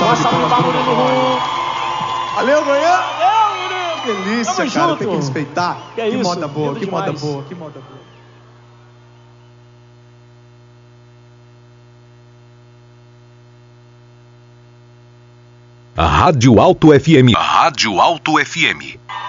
salve para Murilo. Valeu, Goiânia. Valeu, Delícia, Tamo cara, junto. tem que respeitar. Que isso, moda boa, lindo que moda demais. boa, que moda boa. A Rádio Alto FM. A Rádio Alto FM.